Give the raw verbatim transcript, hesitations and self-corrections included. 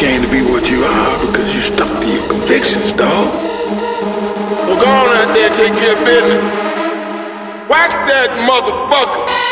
came to be what you are because you stuck to your convictions, dog. So go on out there and take care of business. Whack that motherfucker.